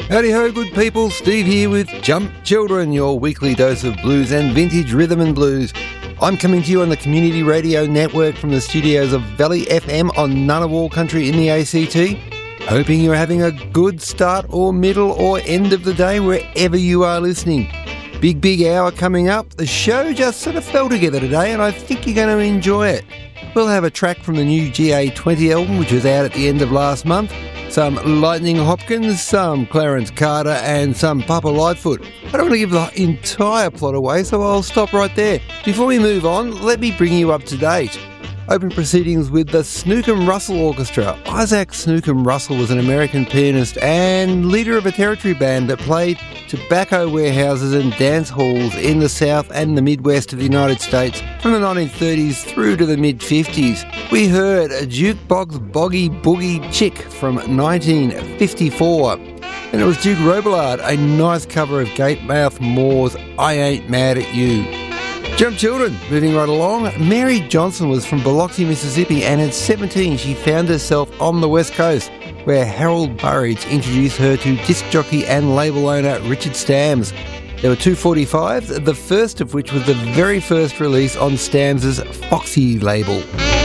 Howdy ho, good people. Steve here with Jump Children, your weekly dose of blues and vintage rhythm and blues. I'm coming to you on the Community Radio Network from the studios of Valley FM on Ngunnawal country in the ACT. Hoping you're having a good start or middle or end of the day wherever you are listening. Big hour coming up. The show just sort of fell together today and I think you're going to enjoy it. We'll have a track from the new GA20 album, which was out at the end of last month. Some Lightning Hopkins, some Clarence Carter and some Papa Lightfoot. I don't want to give the entire plot away, so I'll stop right there. Before we move on, let me bring you up to date. Open proceedings with the Snookum Russell Orchestra. Isaac Snookum Russell was an American pianist and leader of a territory band that played tobacco warehouses and dance halls in the South and the Midwest of the United States from the 1930s through to the mid-50s. We heard a Jukebox Boggy Boogie Chick from 1954. And it was Duke Robillard, a nice cover of Gatemouth Moore's I Ain't Mad at You. Jump Children, moving right along. Mary Johnson was from Biloxi, Mississippi, and at 17 she found herself on the West Coast, where Harold Burridge introduced her to disc jockey and label owner Richard Stams. There were 2 45s, the first of which was the very first release on Stams's Foxy label.